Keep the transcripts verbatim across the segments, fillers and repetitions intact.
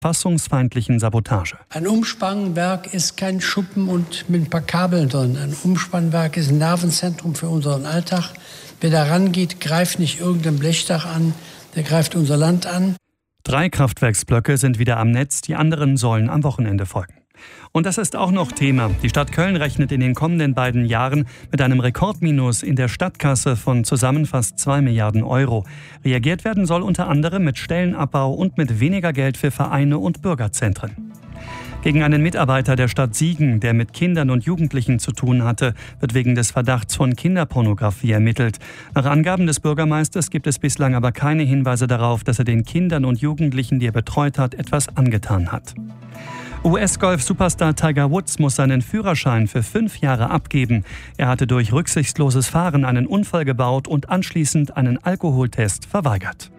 fassungsfeindlichen Sabotage. Ein Umspannwerk ist kein Schuppen und mit ein paar Kabeln drin. Ein Umspannwerk ist ein Nervenzentrum für unseren Alltag. Wer da rangeht, greift nicht irgendein Blechdach an, der greift unser Land an. Drei Kraftwerksblöcke sind wieder am Netz, die anderen sollen am Wochenende folgen. Und das ist auch noch Thema. Die Stadt Köln rechnet in den kommenden beiden Jahren mit einem Rekordminus in der Stadtkasse von zusammen fast zwei Milliarden Euro. Reagiert werden soll unter anderem mit Stellenabbau und mit weniger Geld für Vereine und Bürgerzentren. Gegen einen Mitarbeiter der Stadt Siegen, der mit Kindern und Jugendlichen zu tun hatte, wird wegen des Verdachts von Kinderpornografie ermittelt. Nach Angaben des Bürgermeisters gibt es bislang aber keine Hinweise darauf, dass er den Kindern und Jugendlichen, die er betreut hat, etwas angetan hat. U S-Golf-Superstar Tiger Woods muss seinen Führerschein für fünf Jahre abgeben. Er hatte durch rücksichtsloses Fahren einen Unfall gebaut und anschließend einen Alkoholtest verweigert.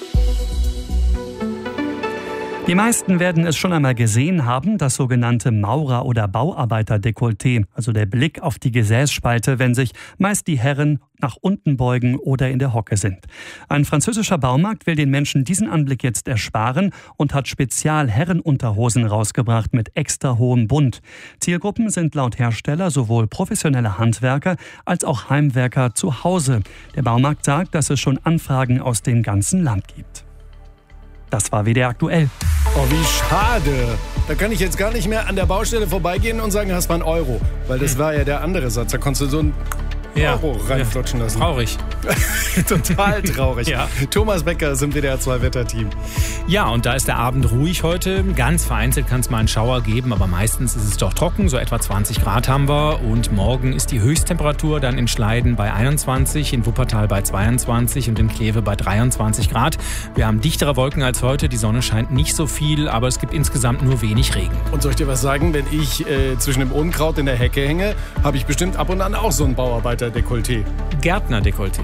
Die meisten werden es schon einmal gesehen haben, das sogenannte Maurer- oder Bauarbeiter-Dekolleté, also der Blick auf die Gesäßspalte, wenn sich meist die Herren nach unten beugen oder in der Hocke sind. Ein französischer Baumarkt will den Menschen diesen Anblick jetzt ersparen und hat Spezial-Herrenunterhosen rausgebracht mit extra hohem Bund. Zielgruppen sind laut Hersteller sowohl professionelle Handwerker als auch Heimwerker zu Hause. Der Baumarkt sagt, dass es schon Anfragen aus dem ganzen Land gibt. Das war W D R aktuell. Oh, wie schade. Da kann ich jetzt gar nicht mehr an der Baustelle vorbeigehen und sagen, hast mal einen Euro. Weil das war ja der andere Satz. Da konntest du so einen ja. Euro reinflutschen lassen. Traurig. Total traurig. Ja. Thomas Becker ist im W D R zwei Wetterteam. Ja, und da ist der Abend ruhig heute. Ganz vereinzelt kann es mal einen Schauer geben, aber meistens ist es doch trocken. So etwa zwanzig Grad haben wir. Und morgen ist die Höchsttemperatur dann in Schleiden bei einundzwanzig, in Wuppertal bei zweiundzwanzig und in Kleve bei dreiundzwanzig Grad. Wir haben dichtere Wolken als heute. Die Sonne scheint nicht so viel, aber es gibt insgesamt nur wenig Regen. Und soll ich dir was sagen? Wenn ich äh, zwischen dem Unkraut in der Hecke hänge, habe ich bestimmt ab und an auch so ein Bauarbeiter-Dekolleté. Gärtner-Dekolleté.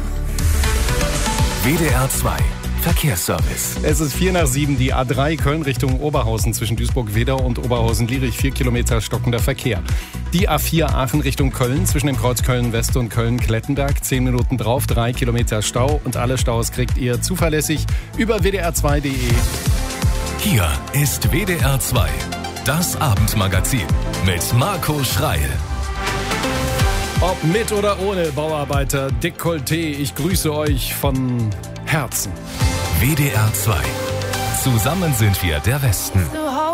W D R zwei Verkehrsservice. Es ist vier nach sieben, die A drei Köln Richtung Oberhausen zwischen Duisburg-Wedau und Oberhausen-Lierich, vier Kilometer stockender Verkehr. Die A vier Aachen Richtung Köln zwischen dem Kreuz Köln-West und Köln-Klettenberg, zehn Minuten drauf, drei Kilometer Stau und alle Staus kriegt ihr zuverlässig über w d r zwei punkt d e. Hier ist W D R zwei, das Abendmagazin mit Marco Schreil. Ob mit oder ohne Bauarbeiter Dekolleté, ich grüße euch von Herzen. W D R zwei. Zusammen sind wir der Westen.